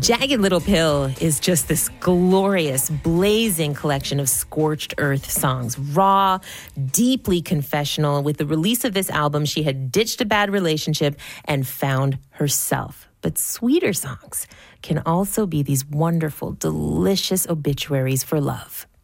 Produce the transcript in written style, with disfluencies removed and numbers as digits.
Jagged Little Pill is just this glorious, blazing collection of scorched earth songs. Raw, deeply confessional. With the release of this album, she had ditched a bad relationship and found herself. But sweeter songs can also be these wonderful, delicious obituaries for love.